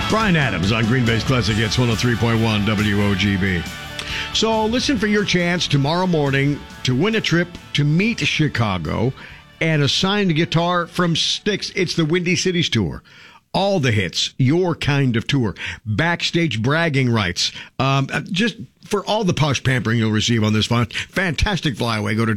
Bryan Adams on Green Bay's Classic Hits 103.1 WOGB. So listen for your chance tomorrow morning to win a trip to meet Chicago and a signed guitar from Styx. It's the Windy Cities Tour. All the hits, your kind of tour. Backstage bragging rights. Just for all the posh pampering you'll receive on this fantastic flyaway, go to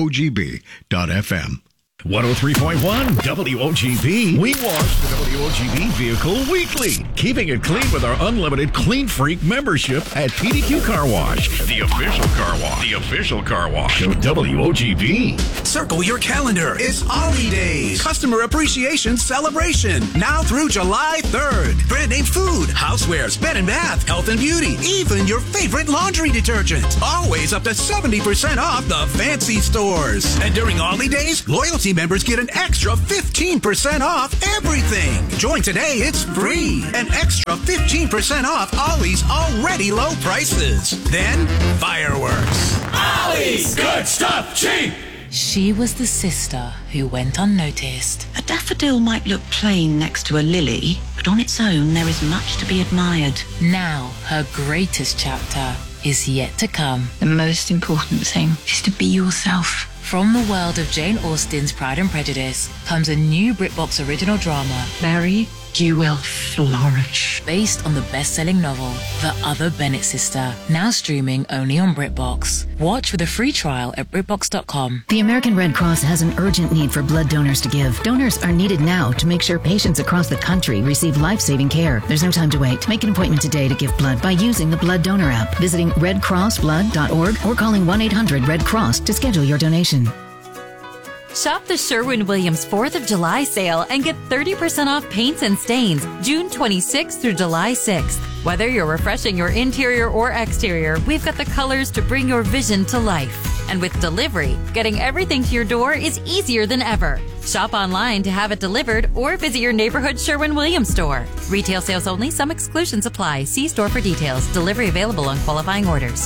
WOGB.FM. 103.1 WOGB. We wash the WOGB vehicle weekly, keeping it clean with our unlimited Clean Freak membership at PDQ Car Wash, the official car wash. The official car wash of WOGB. Circle your calendar. It's Ollie Days. Customer Appreciation Celebration. Now through July 3rd. Brand name food, housewares, bed and bath, health and beauty, even your favorite laundry detergent. Always up to 70% off the fancy stores. And during Ollie Days, loyalty members get an extra 15% off everything. Join today, it's free. An extra 15% off Ollie's already low prices. Then, fireworks. Ollie's good stuff cheap. She was the sister who went unnoticed. A daffodil might look plain next to a lily, but on its own there is much to be admired. Now, her greatest chapter is yet to come. The most important thing is to be yourself. From the world of Jane Austen's Pride and Prejudice comes a new BritBox original drama. Mary, you will flourish. Based on the best-selling novel, The Other Bennett Sister, now streaming only on BritBox. Watch with a free trial at BritBox.com. The American Red Cross has an urgent need for blood donors to give. Donors are needed now to make sure patients across the country receive life-saving care. There's no time to wait. Make an appointment today to give blood by using the Blood Donor app, visiting redcrossblood.org or calling 1-800-RED-CROSS to schedule your donation. Shop the Sherwin-Williams 4th of July sale and get 30% off paints and stains June 26th through July 6th. Whether you're refreshing your interior or exterior, we've got the colors to bring your vision to life. And with delivery, getting everything to your door is easier than ever. Shop online to have it delivered or visit your neighborhood Sherwin-Williams store. Retail sales only. Some exclusions apply. See store for details. Delivery available on qualifying orders.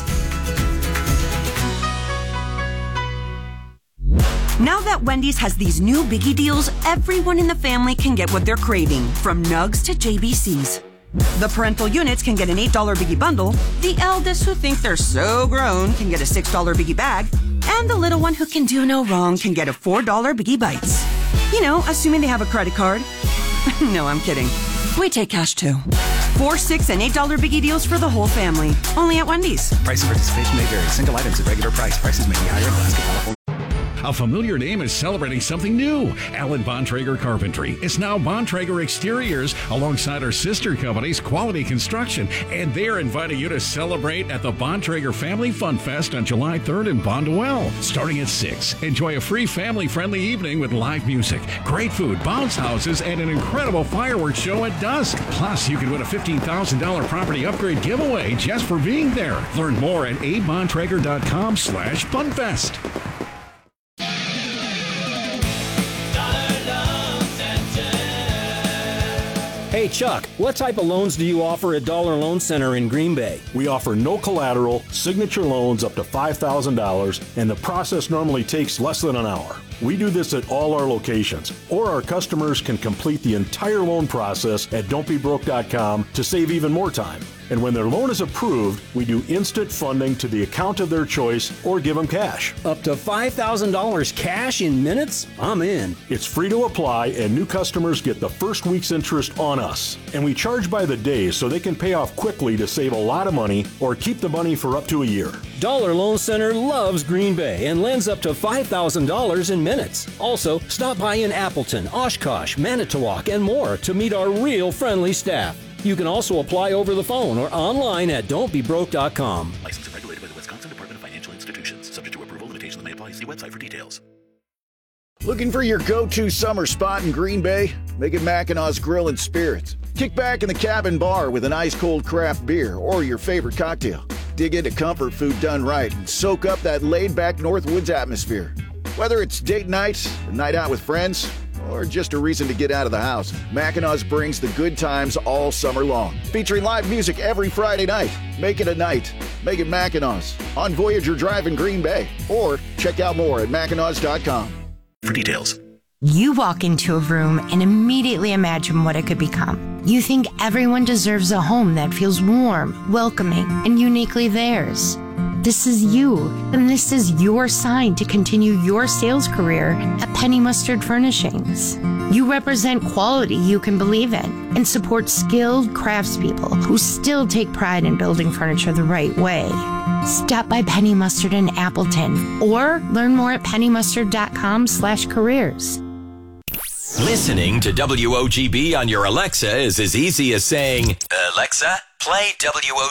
Now that Wendy's has these new biggie deals, everyone in the family can get what they're craving, from nugs to JBCs. The parental units can get an $8 biggie bundle, the eldest who think they're so grown can get a $6 biggie bag, and the little one who can do no wrong can get a $4 biggie bites. You know, assuming they have a credit card. No, I'm kidding. We take cash too. 4, 6, and $8 biggie deals for the whole family. Only at Wendy's. Price of participation may vary. Single items at regular price. Prices may be higher in Alaska, California. A familiar name is celebrating something new. Allen Bontrager Carpentry is now Bontrager Exteriors alongside our sister companies, Quality Construction, and they're inviting you to celebrate at the Bontrager Family Fun Fest on July 3rd in Bonduelle. Starting at 6, enjoy a free family-friendly evening with live music, great food, bounce houses, and an incredible fireworks show at dusk. Plus, you can win a $15,000 property upgrade giveaway just for being there. Learn more at abontrager.com/funfest. Hey Chuck, what type of loans do you offer at Dollar Loan Center in Green Bay? We offer no collateral, signature loans up to $5,000, and the process normally takes less than an hour. We do this at all our locations, or our customers can complete the entire loan process at don'tbebroke.com to save even more time. And when their loan is approved, we do instant funding to the account of their choice or give them cash. Up to $5,000 cash in minutes? I'm in. It's free to apply, and new customers get the first week's interest on us. And we charge by the day so they can pay off quickly to save a lot of money or keep the money for up to a year. Dollar Loan Center loves Green Bay and lends up to $5,000 in minutes. Also, stop by in Appleton, Oshkosh, Manitowoc, and more to meet our real friendly staff. You can also apply over the phone or online at don'tbebroke.com. Licensed and regulated by the Wisconsin Department of Financial Institutions. Subject to approval, limitations may apply. See website for details. Looking for your go-to summer spot in Green Bay? Make it Mackinaw's Grill and Spirits. Kick back in the cabin bar with an ice-cold craft beer or your favorite cocktail. Dig into comfort food done right and soak up that laid-back Northwoods atmosphere. Whether it's date night, a night out with friends, or just a reason to get out of the house, Mackinaw's brings the good times all summer long. Featuring live music every Friday night. Make it a night. Make it Mackinaw's on Voyager Drive in Green Bay. Or check out more at Mackinaws.com. For details. You walk into a room and immediately imagine what it could become. You think everyone deserves a home that feels warm, welcoming, and uniquely theirs. This is you, and this is your sign to continue your sales career at Penny Mustard Furnishings. You represent quality you can believe in and support skilled craftspeople who still take pride in building furniture the right way. Stop by Penny Mustard in Appleton or learn more at pennymustard.com/careers. Listening to WOGB on your Alexa is as easy as saying, Alexa, play WOGB.